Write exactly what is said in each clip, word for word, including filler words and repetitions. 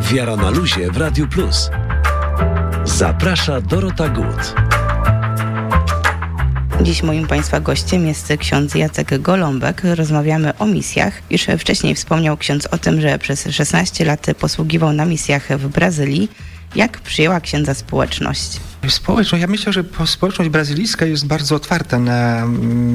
Wiara na luzie w Radiu Plus. Zaprasza Dorota Gut. Dziś moim Państwa gościem jest ksiądz Jacek Golombek. Rozmawiamy o misjach. Już wcześniej wspomniał ksiądz o tym, że przez szesnaście lat posługiwał na misjach w Brazylii. Jak przyjęła księdza społeczność? Społeczność, ja myślę, że społeczność brazylijska jest bardzo otwarta na,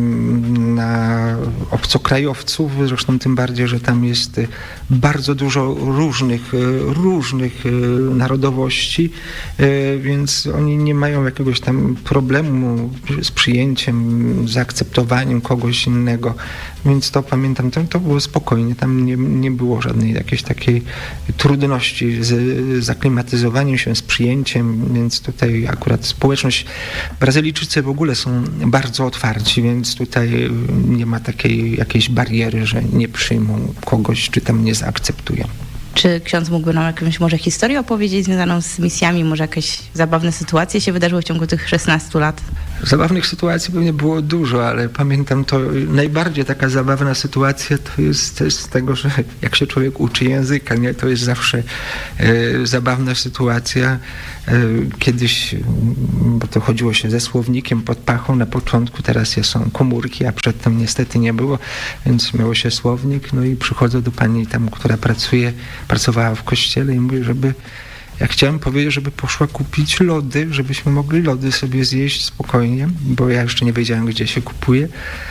na obcokrajowców, zresztą tym bardziej, że tam jest bardzo dużo różnych, różnych narodowości, więc oni nie mają jakiegoś tam problemu z przyjęciem, zaakceptowaniem kogoś innego, więc to pamiętam, to, to było spokojnie, tam nie, nie było żadnej jakiejś takiej trudności z zaklimatyzowaniem się, z przyjęciem, więc tutaj akurat społeczność, Brazylijczycy w ogóle są bardzo otwarci, więc tutaj nie ma takiej jakiejś bariery, że nie przyjmą kogoś, czy tam nie zaakceptują. Czy ksiądz mógłby nam jakąś może historię opowiedzieć związaną z misjami? Może jakieś zabawne sytuacje się wydarzyły w ciągu tych szesnastu lat? Zabawnych sytuacji pewnie było dużo, ale pamiętam to, najbardziej taka zabawna sytuacja to jest z tego, że jak się człowiek uczy języka, nie, to jest zawsze e, zabawna sytuacja. E, kiedyś, bo to chodziło się ze słownikiem pod pachą na początku, teraz są komórki, a przedtem niestety nie było, więc miało się słownik, no i przychodzę do pani tam, która pracuje, pracowała w kościele i mówię, żeby ja chciałem powiedzieć, żeby poszła kupić lody, żebyśmy mogli lody sobie zjeść spokojnie, bo ja jeszcze nie wiedziałem, gdzie się kupuje.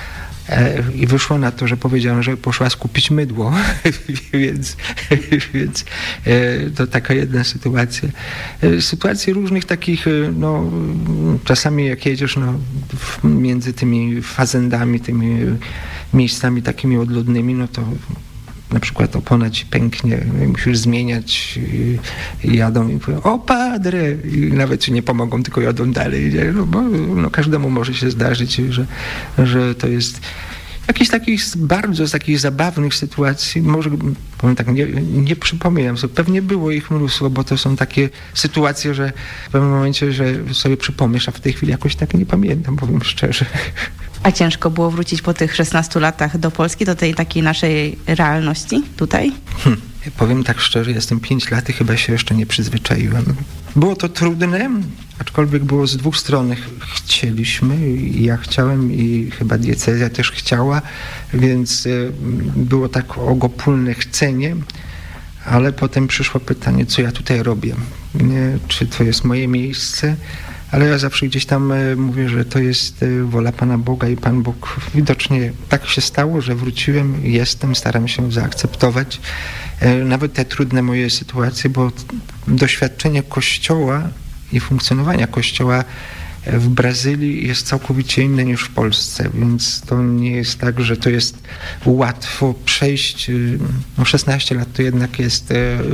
I wyszło na to, że powiedziałem, że poszła skupić mydło, więc, więc to taka jedna sytuacja. Sytuacji różnych takich, no czasami jak jedziesz no, między tymi fazendami, tymi miejscami takimi odludnymi, no to na przykład opona ci pęknie, musisz zmieniać i jadą i mówią, o padre, i nawet ci nie pomogą, tylko jadą dalej, no, bo no, każdemu może się zdarzyć, że, że to jest jakichś takich bardzo z takich zabawnych sytuacji, może powiem tak, nie, nie przypominam sobie, pewnie było ich mnóstwo, bo to są takie sytuacje, że w pewnym momencie, że sobie przypomnisz, a w tej chwili jakoś tak nie pamiętam, powiem szczerze. A ciężko było wrócić po tych szesnastu latach do Polski, do tej takiej naszej realności tutaj? Hmm. Ja powiem tak szczerze, jestem pięć lat i chyba się jeszcze nie przyzwyczaiłem. Było to trudne, aczkolwiek było z dwóch stron. Chcieliśmy i ja chciałem i chyba diecezja też chciała, więc było tak ogopólne chcenie, ale potem przyszło pytanie, co ja tutaj robię, nie? Czy to jest moje miejsce? Ale ja zawsze gdzieś tam mówię, że to jest wola Pana Boga i Pan Bóg widocznie tak się stało, że wróciłem, jestem, staram się zaakceptować nawet te trudne moje sytuacje, bo doświadczenie Kościoła i funkcjonowania Kościoła w Brazylii jest całkowicie inne niż w Polsce, więc to nie jest tak, że to jest łatwo przejść. No szesnaście lat to jednak jest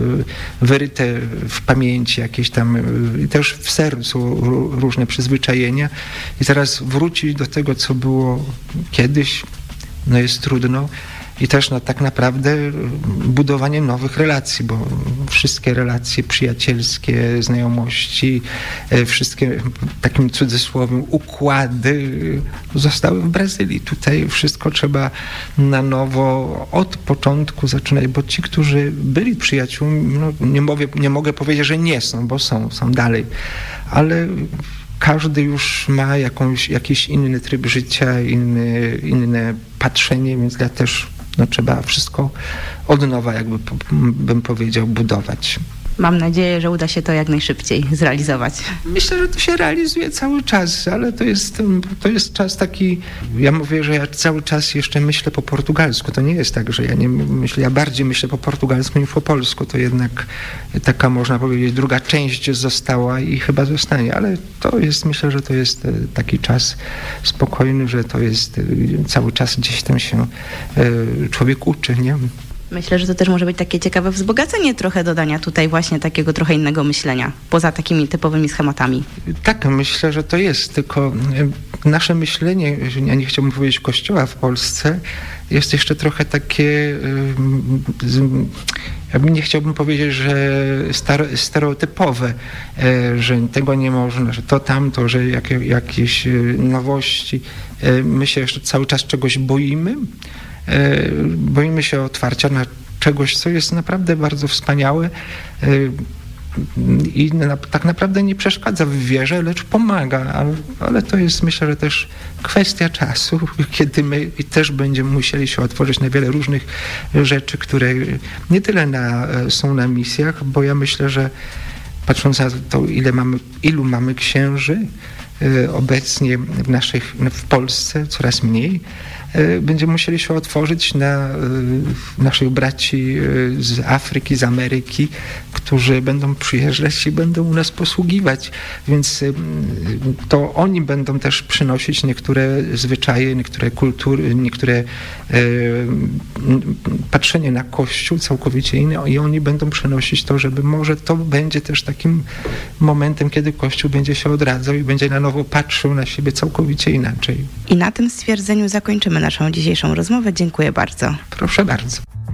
wyryte w pamięci jakieś tam i też w sercu różne przyzwyczajenia i teraz wrócić do tego, co było kiedyś, no jest trudno. I też no, tak naprawdę budowanie nowych relacji, bo wszystkie relacje przyjacielskie, znajomości, wszystkie takim cudzysłowiem układy zostały w Brazylii. Tutaj wszystko trzeba na nowo od początku zaczynać, bo ci, którzy byli przyjaciółmi, no, nie, mogę, nie mogę powiedzieć, że nie są, bo są, są dalej, ale każdy już ma jakąś, jakiś inny tryb życia, inny, inne patrzenie, więc ja też no, trzeba wszystko od nowa, jakby bym powiedział, budować. Mam nadzieję, że uda się to jak najszybciej zrealizować. Myślę, że to się realizuje cały czas, ale to jest, to jest czas taki, ja mówię, że ja cały czas jeszcze myślę po portugalsku. To nie jest tak, że ja nie myślę, ja bardziej myślę po portugalsku niż po polsku. To jednak taka, można powiedzieć, druga część została i chyba zostanie, ale to jest, myślę, że to jest taki czas spokojny, że to jest cały czas gdzieś tam się człowiek uczy, nie? Myślę, że to też może być takie ciekawe wzbogacenie trochę dodania tutaj właśnie takiego trochę innego myślenia, poza takimi typowymi schematami. Tak, myślę, że to jest, tylko nasze myślenie, ja nie chciałbym powiedzieć Kościoła w Polsce, jest jeszcze trochę takie, ja nie chciałbym powiedzieć, że stereotypowe, że tego nie można, że to tamto, że jakieś nowości. My się jeszcze cały czas czegoś boimy. Boimy się otwarcia na czegoś, co jest naprawdę bardzo wspaniałe i na, tak naprawdę nie przeszkadza w wierze, lecz pomaga, ale, ale to jest, myślę, że też kwestia czasu, kiedy my też będziemy musieli się otworzyć na wiele różnych rzeczy, które nie tyle na, są na misjach, bo ja myślę, że patrząc na to, ile mamy, ilu mamy księży obecnie w, naszych, w Polsce, coraz mniej, będziemy musieli się otworzyć na naszych braci z Afryki, z Ameryki, którzy będą przyjeżdżać i będą u nas posługiwać. Więc to oni będą też przynosić niektóre zwyczaje, niektóre kultury, niektóre e, patrzenie na Kościół całkowicie inne i oni będą przynosić to, żeby może to będzie też takim momentem, kiedy Kościół będzie się odradzał i będzie na nowo patrzył na siebie całkowicie inaczej. I na tym stwierdzeniu zakończymy naszą dzisiejszą rozmowę. Dziękuję bardzo. Proszę bardzo.